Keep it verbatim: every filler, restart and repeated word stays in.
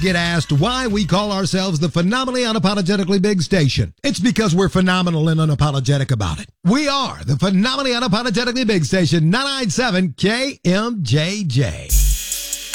Get asked why we call ourselves the Phenomenally Unapologetically Big Station. It's because we're phenomenal and unapologetic about it. We are the Phenomenally Unapologetically Big Station, nine ninety-seven K M J J.